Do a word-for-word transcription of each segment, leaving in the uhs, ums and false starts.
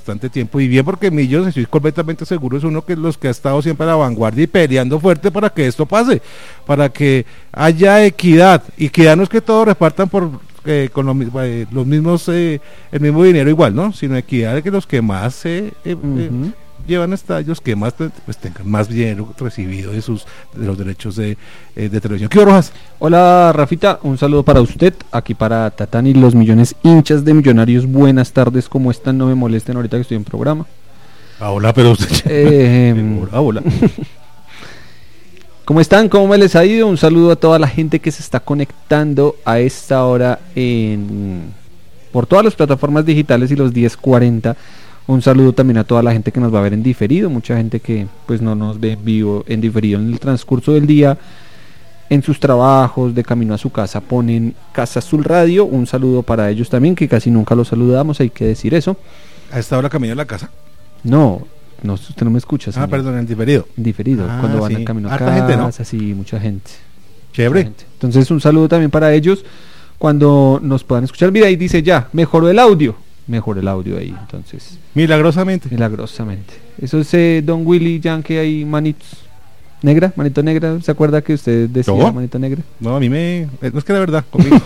bastante tiempo, y bien porque Millos, estoy completamente seguro, es uno que los que ha estado siempre a la vanguardia y peleando fuerte para que esto pase, para que haya equidad, equidad no es que todos repartan por eh, con lo, eh, los mismos eh, el mismo dinero igual, ¿no? Sino equidad de que los que más eh, eh, uh-huh. eh, llevan estadios, que más pues tengan más dinero recibido de sus de los derechos de, eh, de televisión. ¿Qué Rojas? Hola Rafita, un saludo para usted, aquí para Tatán y los millones hinchas de Millonarios. Buenas tardes, ¿cómo están? No me molesten ahorita que estoy en programa. Ah, hola, pero usted eh, ah, hola. ¿Cómo están? ¿Cómo me les ha ido? Un saludo a toda la gente que se está conectando a esta hora en por todas las plataformas digitales y los diez cuarenta. Un saludo también a toda la gente que nos va a ver en diferido, mucha gente que pues no nos ve en vivo, en diferido en el transcurso del día, en sus trabajos, de camino a su casa, ponen Casa Azul Radio. Un saludo para ellos también, que casi nunca los saludamos, hay que decir eso. ¿Ha estado la camino a la casa? No, no, usted no me escucha. Ah, perdón, en diferido. En diferido, ah, cuando van sí. a camino a Harta casa, gente, ¿no? sí, mucha gente. Chévere. Mucha gente. Entonces un saludo también para ellos, cuando nos puedan escuchar. Mira, ahí dice ya, mejoró el audio. Mejor el audio ahí, entonces. Milagrosamente. Milagrosamente. Eso es eh, Don Willy Yankee ahí, manitos. Negra, manito negra. ¿Se acuerda que usted decía ¿No? manito negra? No, a mí me. No es que la verdad, conmigo.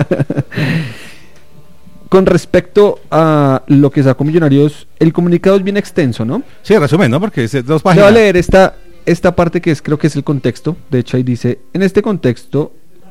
Con respecto a lo que sacó Millonarios, el comunicado es bien extenso, ¿no? Sí, resumen, ¿no? Porque es dos páginas. Le voy a leer esta, esta parte que es, creo que es el contexto. De hecho, ahí dice: en este contexto,